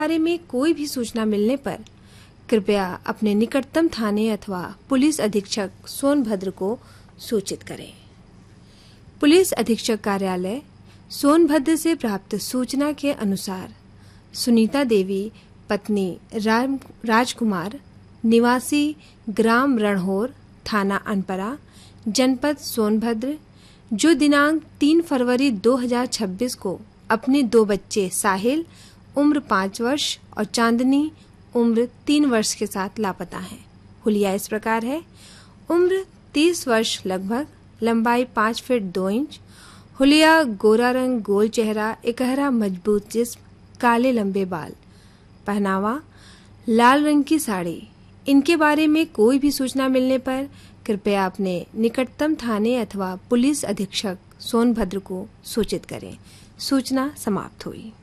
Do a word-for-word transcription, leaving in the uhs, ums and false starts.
बारे में कोई भी सूचना मिलने पर कृपया अपने निकटतम थाने अथवा पुलिस अधीक्षक सोनभद्र को सूचित करें। पुलिस अधीक्षक कार्यालय सोनभद्र से प्राप्त सूचना के अनुसार सुनीता देवी पत्नी राम राजकुमार निवासी ग्राम रणहोर थाना अनपरा जनपद सोनभद्र जो दिनांक तीन फरवरी दो हज़ार छब्बीस को अपने दो बच्चे साहिल उम्र पाँच वर्ष और चांदनी उम्र तीन वर्ष के साथ लापता हैं। हुलिया इस प्रकार है। उम्र तीस वर्ष लगभग, लंबाई पाँच फीट दो इंच, हुलिया गोरा रंग, गोल चेहरा, एकहरा मजबूत जिस्म, काले लंबे बाल, पहनावा लाल रंग की साड़ी। इनके बारे में कोई भी सूचना मिलने पर कृपया अपने निकटतम थाने अथवा पुलिस अधीक्षक सोनभद्र को सूचित करें। सूचना समाप्त हुई।